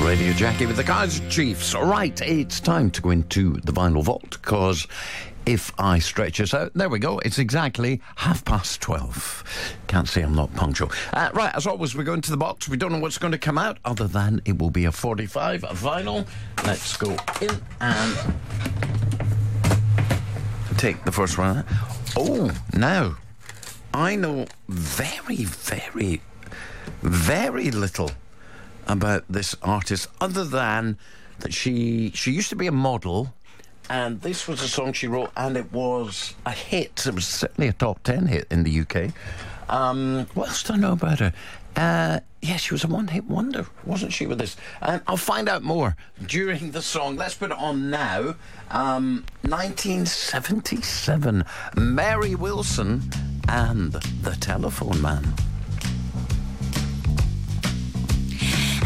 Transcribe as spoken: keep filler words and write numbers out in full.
Radio Jackie with the Kaiser Chiefs. All right, it's time to go into the vinyl vault, because if I stretch us out, there we go, it's exactly half past twelve. Can't say I'm not punctual. Uh, right, as always, we go into the box. We don't know what's going to come out, other than it will be a forty-five, a vinyl. Let's go in and take the first one. Oh, now, I know very, very, very little about this artist, other than that she she used to be a model, and this was a song she wrote, and it was a hit. It was certainly a top ten hit in the U K. Um, what else do I know about her? Uh, yeah, she was a one-hit wonder, wasn't she, with this? And I'll find out more during the song. Let's put it on now. Um, nineteen seventy-seven, Mary Wilson and the Telephone Man.